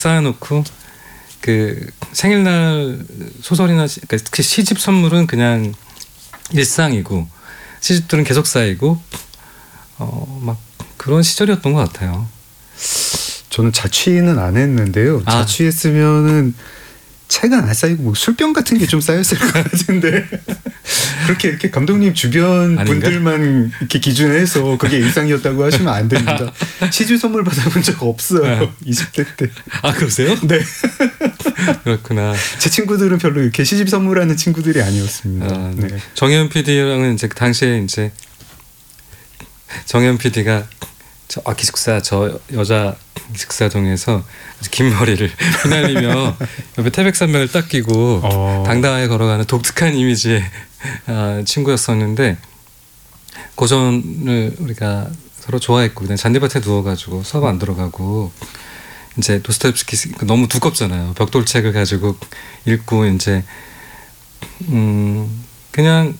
쌓아놓고 그 생일날 소설이나 그러니까 특히 시집 선물은 그냥 일상이고 시집들은 계속 쌓이고 막 그런 시절이었던 것 같아요. 저는 자취는 안 했는데요. 자취했으면은 책은 안 쌓이고 뭐 술병 같은 게 좀 쌓였을 것 같은데 그렇게 이렇게 감독님 주변 아닌가? 분들만 이렇게 기준해서 그게 일상이었다고 하시면 안 됩니다. 시집 선물 받아본 적 없어요. 20대 때. 아 그러세요? 네. 그렇구나. 제 친구들은 별로 이렇게 시집 선물하는 친구들이 아니었습니다. 네. 정혜연 PD랑은 이제 그 당시에 이제 정혜연 PD가 기숙사 저 여자 기숙사동에서 긴 머리를 휘날리며 옆에 태백산맥을 딱 끼고 당당하게 걸어가는 독특한 이미지의 친구였었는데 고전을 우리가 서로 좋아했고 그냥 잔디밭에 누워가지고 수업 안 들어가고 이제 도스토옙스키 너무 두껍잖아요. 벽돌책을 가지고 읽고 이제 그냥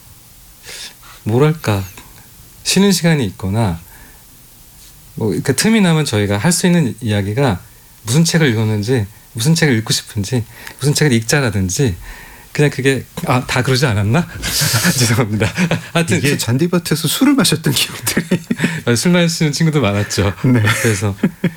뭐랄까 쉬는 시간이 있거나 뭐 이렇게 틈이 나면 저희가 할 수 있는 이야기가 무슨 책을 읽었는지 무슨 책을 읽고 싶은지 무슨 책을 읽자라든지 그냥 그게 다 그러지 않았나? 죄송합니다. 하여튼 이게 잔디밭에서 술을 마셨던 기억들이 술 마시는 친구도 많았죠. 네. 그래서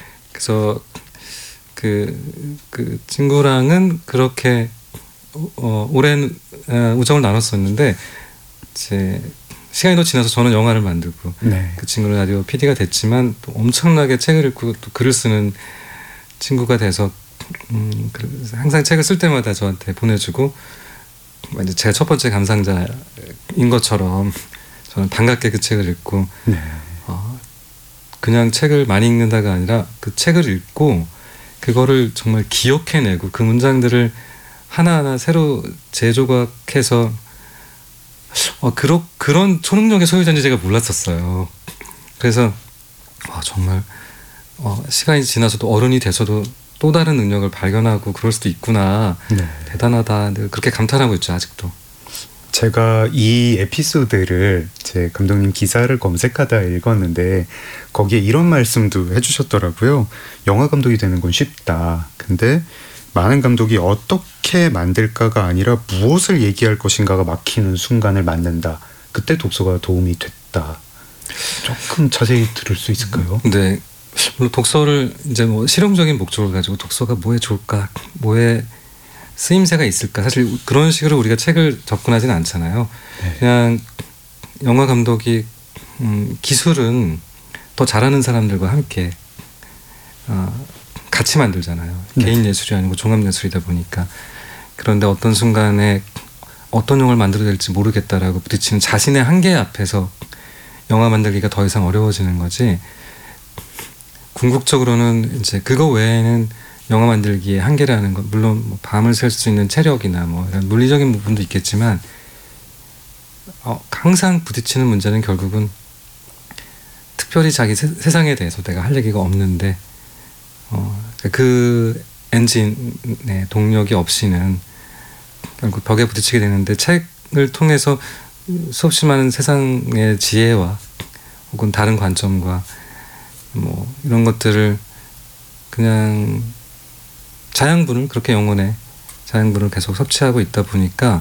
그 친구랑은 그렇게 오랜 우정을 나눴었는데 이제 시간이 더 지나서 저는 영화를 만들고 네. 그 친구는 라디오 PD가 됐지만 또 엄청나게 책을 읽고 또 글을 쓰는 친구가 돼서 항상 책을 쓸 때마다 저한테 보내주고 이제 제가 첫 번째 감상자인 것처럼 저는 반갑게 그 책을 읽고 네. 그냥 책을 많이 읽는다가 아니라 그 책을 읽고 그거를 정말 기억해내고 그 문장들을 하나하나 새로 재조각해서 그런 초능력의 소유자인지 제가 몰랐었어요. 그래서 정말 시간이 지나서도 어른이 돼서도 또 다른 능력을 발견하고 그럴 수도 있구나. 네. 대단하다. 늘 그렇게 감탄하고 있죠. 아직도. 제가 이 에피소드를 제 감독님 기사를 검색하다 읽었는데 거기에 이런 말씀도 해주셨더라고요. 영화 감독이 되는 건 쉽다. 근데 많은 감독이 어떻게 만들까가 아니라 무엇을 얘기할 것인가가 막히는 순간을 만든다. 그때 독서가 도움이 됐다. 조금 자세히 들을 수 있을까요? 네. 물론 독서를 이제 뭐 실용적인 목적을 가지고 독서가 뭐에 좋을까, 뭐에 쓰임새가 있을까. 사실 그런 식으로 우리가 책을 접근하지는 않잖아요. 네. 그냥 영화 감독이 기술은 더 잘하는 사람들과 함께 같이 만들잖아요. 네. 개인 예술이 아니고 종합 예술이다 보니까. 그런데 어떤 순간에 어떤 영화를 만들어야 될지 모르겠다라고 부딪히는 자신의 한계 앞에서 영화 만들기가 더 이상 어려워지는 거지. 궁극적으로는 이제 그거 외에는 영화 만들기의 한계라는 것, 물론 뭐 밤을 샐 수 있는 체력이나 뭐 이런 물리적인 부분도 있겠지만 항상 부딪히는 문제는 결국은 특별히 자기 세상에 대해서 내가 할 얘기가 없는데 그 엔진의 동력이 없이는 결국 벽에 부딪히게 되는데 책을 통해서 수없이 많은 세상의 지혜와 혹은 다른 관점과 뭐 이런 것들을 그냥 자양분을 그렇게 영혼의 자양분을 계속 섭취하고 있다 보니까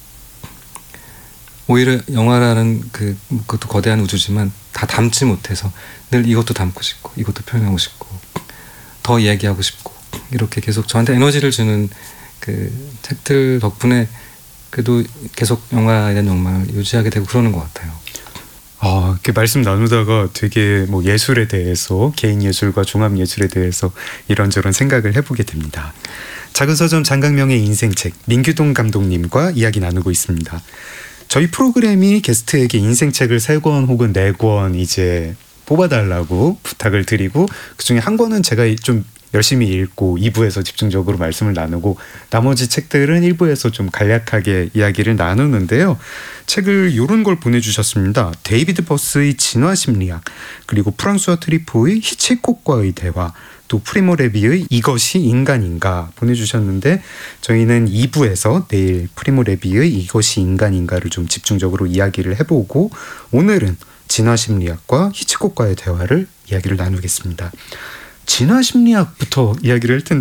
오히려 영화라는 그것도 거대한 우주지만 다 담지 못해서 늘 이것도 담고 싶고 이것도 표현하고 싶고 더 이야기하고 싶고 이렇게 계속 저한테 에너지를 주는 그 책들 덕분에 그래도 계속 영화에 대한 욕망을 유지하게 되고 그러는 것 같아요. 이렇게 말씀 나누다가 되게 뭐 예술에 대해서 개인 예술과 종합 예술에 대해서 이런저런 생각을 해보게 됩니다. 작은 서점 장강명의 인생책 민규동 감독님과 이야기 나누고 있습니다. 저희 프로그램이 게스트에게 인생책을 3권 혹은 4권 이제 뽑아달라고 부탁을 드리고 그중에 한 권은 제가 좀 열심히 읽고 2부에서 집중적으로 말씀을 나누고 나머지 책들은 1부에서 좀 간략하게 이야기를 나누는데요. 책을 이런 걸 보내주셨습니다. 데이비드 버스의 진화심리학, 그리고 프랑스와 트리포의 히치콕과의 대화, 또 프리모 레비의 이것이 인간인가 보내주셨는데 저희는 2부에서 내일 프리모 레비의 이것이 인간인가를 좀 집중적으로 이야기를 해보고 오늘은 진화심리학과 히치콕과의 대화를 이야기를 나누겠습니다. 진화 심리학부터 이야기를 할 텐데